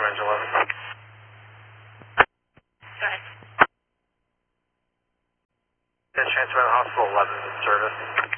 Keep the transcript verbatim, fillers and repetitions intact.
Range eleven. Go ahead. Yeah, transfer to Hospital eleven in service.